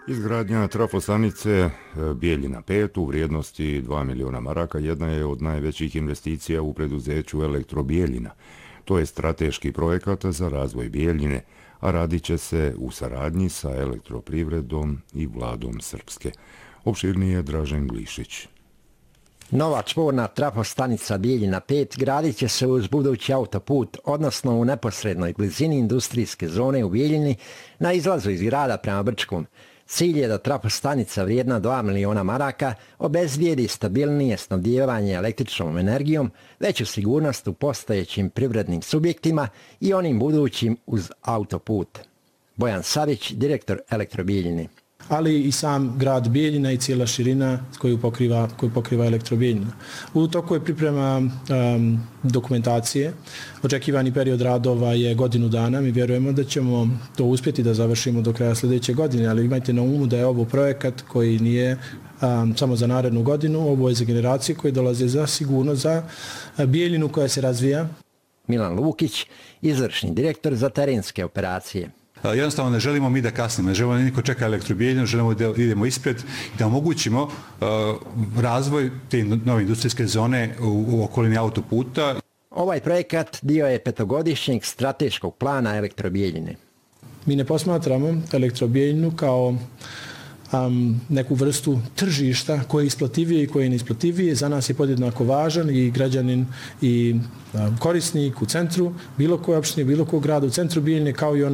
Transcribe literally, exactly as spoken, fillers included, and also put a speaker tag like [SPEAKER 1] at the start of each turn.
[SPEAKER 1] Izgradnja trafostanice Bijeljina pet u vrijednosti dva miliona maraka jedna je od najvećih investicija u preduzeću Elektro Bijeljina. To je strateški projekat za razvoj Bijeljine, a radit će se u saradnji sa Elektroprivredom i Vladom Srpske. Opširnije Dražen Glišić.
[SPEAKER 2] Nova čvorna trafostanica Bijeljina pet gradit će se uz budući autoput, odnosno u neposrednoj blizini industrijske zone u Bijeljini na izlazu iz grada prema Brčkom. Cilj je da trafostanica vrijedna dva miliona maraka obezbijedi stabilnije snabdijevanje električnom energijom, veću sigurnost u postojećim privrednim subjektima i onim budućim uz autoput. Bojan Savić, direktor Elektro Bijeljine.
[SPEAKER 3] Ali i sam grad Bijeljina i cijela širina koju pokriva, koju pokriva Elektro Bijeljina. U toku je priprema um, dokumentacije. Očekivani period radova je godinu dana. Mi vjerujemo da ćemo to uspjeti da završimo do kraja sljedeće godine, ali imajte na umu da je ovo projekat koji nije um, samo za narednu godinu, ovo je za generacije koje dolaze za sigurno za Bijeljinu koja se razvija.
[SPEAKER 2] Milan Lukić, izvršni direktor za terenske operacije.
[SPEAKER 4] Jednostavno ne želimo mi da kasnimo, ne želimo da niko čeka Elektro Bijeljinu, želimo da idemo ispred i da omogućimo uh, razvoj te nove industrijske zone u, u okolini autoputa.
[SPEAKER 2] Ovaj projekat dio je petogodišnjeg strateškog plana Elektro Bijeljine.
[SPEAKER 3] Mi ne posmatramo Elektro Bijeljinu kao um, neku vrstu tržišta koje je isplativije i koje je neisplativije. Za nas je podjednako važan i građanin i um, korisnik u centru, bilo koje opštine, bilo koje grada u centru Bijeljine, kao i ona